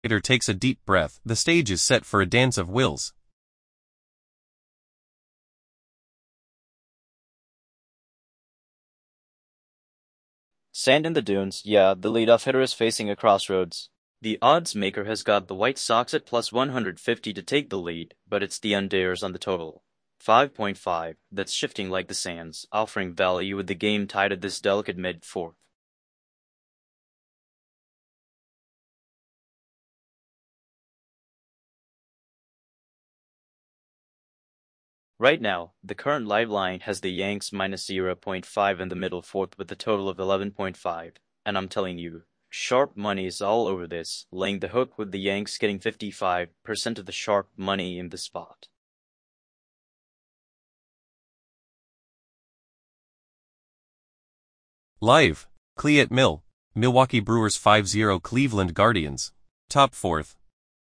Spectator takes a deep breath. The stage is set for a dance of wills. Sand in the dunes, yeah, the leadoff hitter is facing a crossroads. The odds maker has got the White Sox at plus 150 to take the lead, but it's the unders on the total. 5.5, that's shifting like the sands, offering value with the game tied at this delicate mid-fourth. Right now, the current live line has the Yanks minus 0.5 in the middle fourth with a total of 11.5, and I'm telling you, sharp money is all over this, laying the hook with the Yanks getting 55% of the sharp money in the spot. Live. Cleat Mill. Milwaukee Brewers 5-0 Cleveland Guardians. Top fourth.